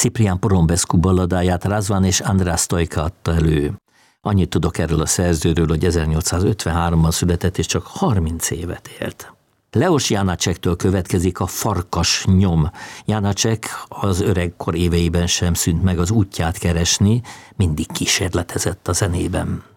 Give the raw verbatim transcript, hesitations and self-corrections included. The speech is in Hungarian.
Ciprián Porombescu balladáját Razvan és András Stojka adta elő. Annyit tudok erről a szerzőről, hogy ezernyolcszázötvenháromban született, és csak harminc évet élt. Leos Janácsektől következik a Farkas nyom. Janácsek az öregkor éveiben sem szűnt meg az útját keresni, mindig kísérletezett a zenében.